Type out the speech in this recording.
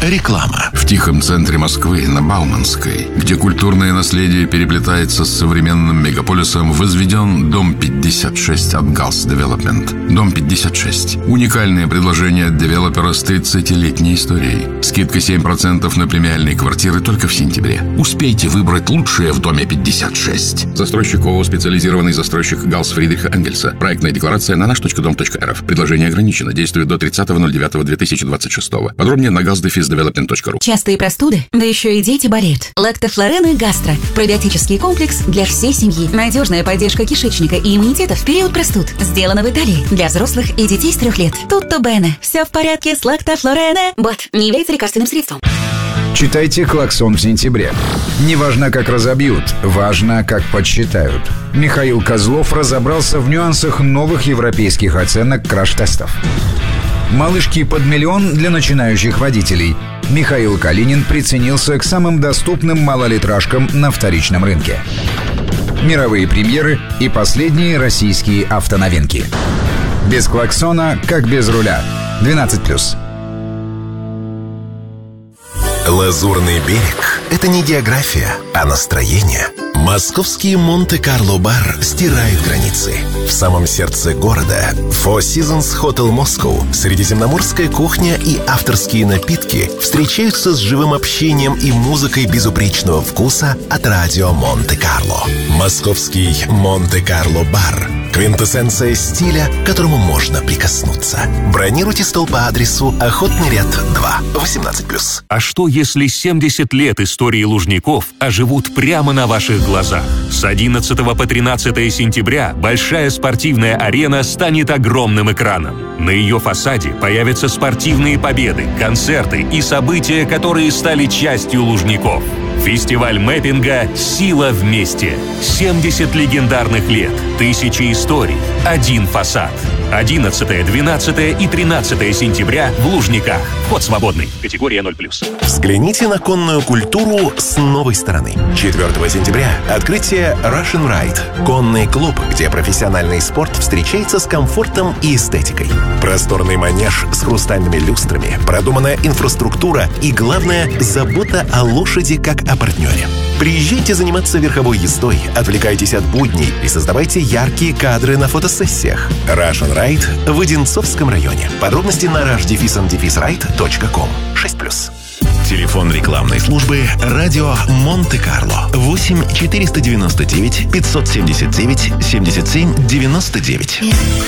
Реклама. В тихом центре Москвы, на Бауманской, где культурное наследие переплетается с современным мегаполисом, возведен Дом 56 от Галс Девелопмент. Дом 56. Уникальное предложение от девелопера с 30-летней историей. Скидка 7% на премиальные квартиры только в сентябре. Успейте выбрать лучшее в Доме 56. Застройщик ООО «Специализированный застройщик Галс Фридриха Энгельса». Проектная декларация на наш.дом.рф. Предложение ограничено. Действует до 30.09.2026. Подробнее на galsdefisdevelopment.ru. Частые простуды? Да еще и дети болеют. Лактофлорен и гастро. Пробиотический комплекс для всей семьи. Надежная поддержка кишечника и иммунитета в период простуд. Сделано в Италии. Для взрослых и детей с 3 лет. Tutto bene. Все в порядке с лактофлорене. Бот не является лекарственным средством. Читайте «Клаксон» в сентябре. Не важно, как разобьют, важно, как подсчитают. Михаил Козлов разобрался в нюансах новых европейских оценок краш-тестов. Малышки под миллион для начинающих водителей. Михаил Калинин приценился к самым доступным малолитражкам на вторичном рынке. Мировые премьеры и последние российские автоновинки. Без клаксона, как без руля. 12+. Лазурный берег – это не география, а настроение. Московский Монте-Карло-бар стирает границы. В самом сердце города Four Seasons Hotel Moscow средиземноморская кухня и авторские напитки встречаются с живым общением и музыкой безупречного вкуса от радио Монте-Карло. Московский Монте-Карло-бар – квинтэссенция стиля, к которому можно прикоснуться. Бронируйте стол по адресу Охотный ряд 2, 18+. А что, если 70 лет истории Лужников оживут прямо на ваших глазах? С 11 по 13 сентября большая спортивная арена станет огромным экраном. На ее фасаде появятся спортивные победы, концерты и события, которые стали частью Лужников. Фестиваль мэппинга «Сила вместе». 70 легендарных лет, тысячи историй, один фасад. 11, 12 и 13 сентября в Лужниках. Вход свободный. Категория 0+. Взгляните на конную культуру с новой стороны. 4 сентября открытие Russian Ride. Конный клуб, где профессиональный спорт встречается с комфортом и эстетикой. Просторный манеж с хрустальными люстрами, продуманная инфраструктура и, главное, забота о лошади как о партнере. Приезжайте заниматься верховой ездой, отвлекайтесь от будней и создавайте яркие кадры на фотосессиях. Russian Ride в Одинцовском районе. Подробности на rush-ride.com. 6+. Телефон рекламной службы «Радио Монте-Карло» 8 499 579 77 99.